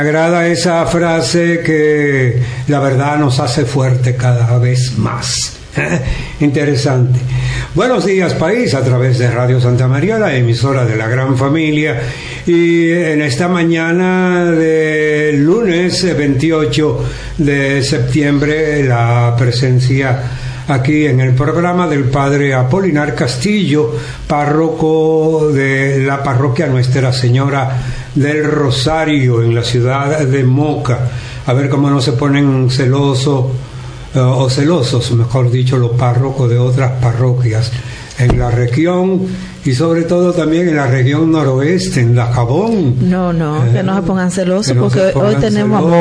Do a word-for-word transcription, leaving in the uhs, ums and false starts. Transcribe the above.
Me agrada esa frase que la verdad nos hace fuerte cada vez más. Interesante. Buenos días, país, a través de Radio Santa María, la emisora de la gran familia, y en esta mañana de lunes veintiocho de septiembre la presencia aquí en el programa del padre Apolinar Castillo, párroco de la parroquia Nuestra Señora del Rosario en la ciudad de Moca. A ver cómo no se ponen celosos uh, o celosos, mejor dicho, los párrocos de otras parroquias en la región y sobre todo también en la región noroeste, en Dajabón. No, no, eh, que no se pongan celosos porque se pongan hoy tenemos celosos.